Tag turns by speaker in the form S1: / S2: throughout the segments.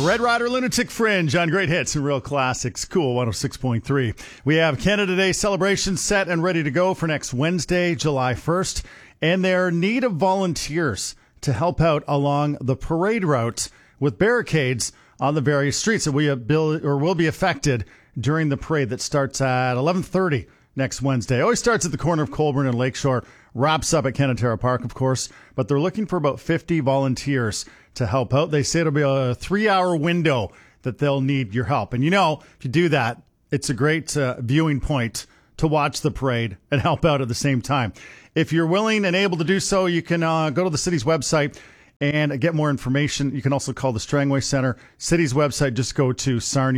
S1: Red Rider Lunatic Fringe on Great Hits and Real Classics. Cool 106.3. We have Canada Day celebration set and ready to go for next Wednesday, July 1st. And they're in need of volunteers to help out along the parade route with barricades on the various streets that will be affected during the parade that starts at 11:30 next Wednesday. It always starts at the corner of Colborne and Lakeshore, wraps up at Canatera Park, of course, but they're looking for about 50 volunteers to help out. They say it'll be a 3-hour window that they'll need your help. And if you do that, it's a great viewing point to watch the parade and help out at the same time. If you're willing and able to do so, you can go to the city's website and get more information. You can also call the Strangway Center. City's website, just go to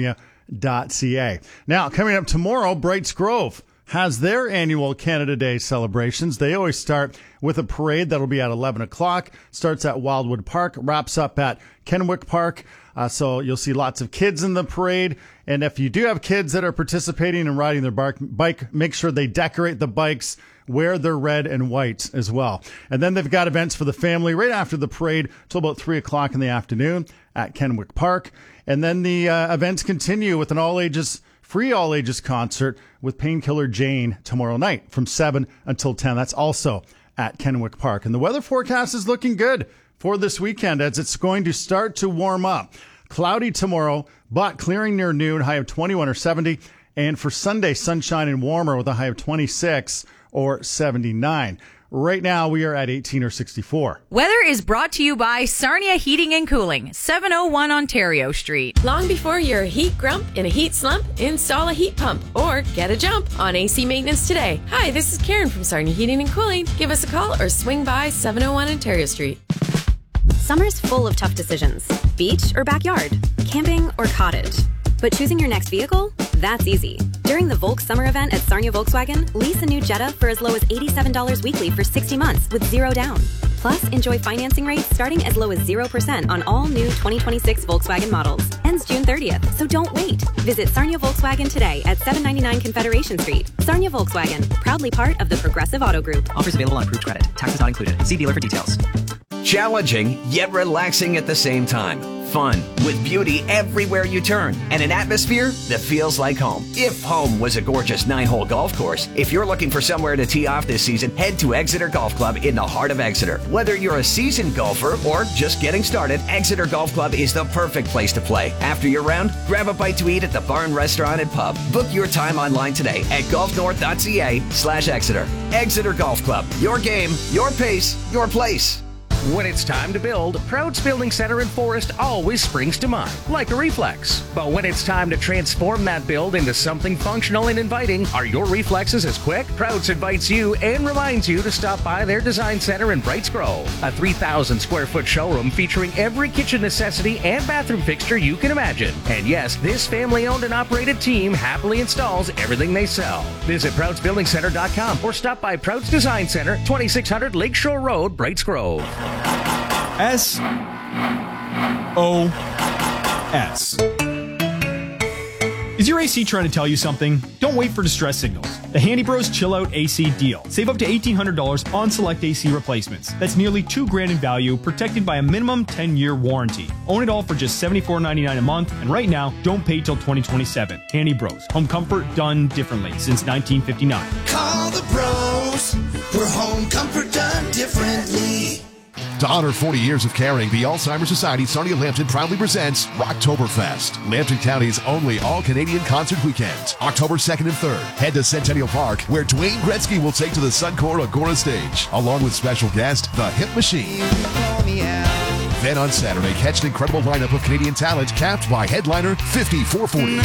S1: sarnia.ca. Now, coming up tomorrow, Brights Grove has their annual Canada Day celebrations. They always start with a parade that'll be at 11 o'clock, starts at Wildwood Park, wraps up at Kenwick Park. So you'll see lots of kids in the parade. And if you do have kids that are participating and riding their bike, make sure they decorate the bikes, wear their red and white as well. And then they've got events for the family right after the parade till about 3 o'clock in the afternoon at Kenwick Park. And then the events continue with an free all-ages concert with Painkiller Jane tomorrow night from 7 until 10. That's also at Kenwick Park. And the weather forecast is looking good for this weekend as it's going to start to warm up. Cloudy tomorrow, but clearing near noon, high of 21 or 70. And for Sunday, sunshine and warmer with a high of 26 or 79. Right now, we are at 18 or 64.
S2: Weather is brought to you by Sarnia Heating and Cooling, 701 Ontario Street.
S3: Long before you're a heat grump in a heat slump, install a heat pump or get a jump on AC maintenance today. Hi, this is Karen from Sarnia Heating and Cooling. Give us a call or swing by 701 Ontario Street.
S4: Summer's full of tough decisions. Beach or backyard? Camping or cottage? But choosing your next vehicle? That's easy. During the Volk Summer Event at Sarnia Volkswagen, lease a new Jetta for as low as $87 weekly for 60 months with zero down. Plus, enjoy financing rates starting as low as 0% on all new 2026 Volkswagen models. Ends June 30th, so don't wait. Visit Sarnia Volkswagen today at 799 Confederation Street. Sarnia Volkswagen, proudly part of the Progressive Auto Group.
S5: Offers available on approved credit. Taxes not included. See dealer for details.
S6: Challenging, yet relaxing at the same time. Fun, with beauty everywhere you turn, and an atmosphere that feels like home. If home was a gorgeous 9-hole golf course, if you're looking for somewhere to tee off this season, head to Exeter Golf Club in the heart of Exeter. Whether you're a seasoned golfer or just getting started, Exeter Golf Club is the perfect place to play. After your round, grab a bite to eat at the Barn Restaurant and Pub. Book your time online today at golfnorth.ca/Exeter. Exeter Golf Club. Your game, your pace, your place.
S7: When it's time to build, Prouds Building Center in Forest always springs to mind, like a reflex. But when it's time to transform that build into something functional and inviting, are your reflexes as quick? Prouds invites you and reminds you to stop by their design center in Brights Grove, a 3,000 square foot showroom featuring every kitchen necessity and bathroom fixture you can imagine. And yes, this family-owned and operated team happily installs everything they sell. Visit ProudsBuildingCenter.com or stop by Prouds Design Center, 2600 Lakeshore Road, Brights Grove.
S8: SOS. Is your AC trying to tell you something? Don't wait for distress signals. The Handy Bros Chill Out AC deal. Save up to $1,800 on select AC replacements. That's nearly $2,000 in value, protected by a minimum 10-year warranty. Own it all for just $74.99 a month, and right now, don't pay till 2027. Handy Bros. Home comfort done differently since 1959.
S9: Call the bros for home comfort done differently.
S10: To honor 40 years of caring, the Alzheimer's Society Sarnia Lambton proudly presents Rocktoberfest, Lambton County's only all-Canadian concert weekend. October 2nd and 3rd, head to Centennial Park, where Dwayne Gretzky will take to the Suncor Agora stage, along with special guest, The Hip Machine. Then on Saturday, catch an incredible lineup of Canadian talent, capped by headliner 5440.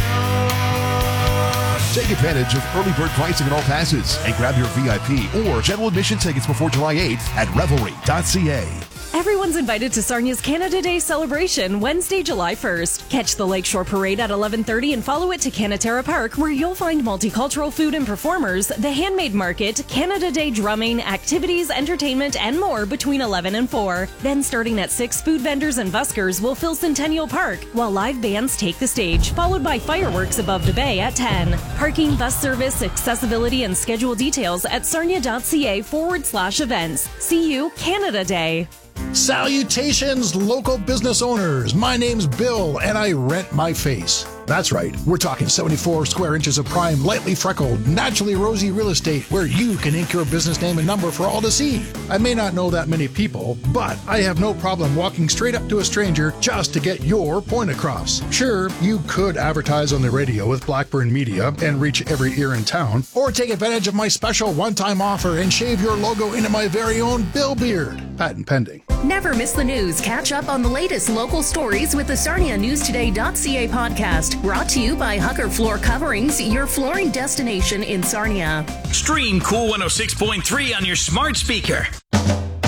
S10: Take advantage of early bird pricing on all passes and grab your VIP or general admission tickets before July 8th at Revelry.ca.
S11: Everyone's invited to Sarnia's Canada Day celebration Wednesday, July 1st. Catch the Lakeshore Parade at 11:30 and follow it to Canatera Park, where you'll find multicultural food and performers, the handmade market, Canada Day drumming, activities, entertainment, and more between 11 and 4. Then starting at 6, food vendors and buskers will fill Centennial Park, while live bands take the stage, followed by fireworks above the bay at 10. Parking, bus service, accessibility, and schedule details at sarnia.ca/events. See you Canada Day.
S12: Salutations, local business owners. My name's Bill, and I rent my face. That's right, we're talking 74 square inches of prime, lightly freckled, naturally rosy real estate where you can ink your business name and number for all to see. I may not know that many people, but I have no problem walking straight up to a stranger just to get your point across. Sure, you could advertise on the radio with Blackburn Media and reach every ear in town, or take advantage of my special one-time offer and shave your logo into my very own Bill beard. Patent pending.
S13: Never miss the news. Catch up on the latest local stories with the SarniaNewsToday.ca podcast. Brought to you by Hucker Floor Coverings, your flooring destination in Sarnia.
S14: Stream Cool 106.3 on your smart speaker.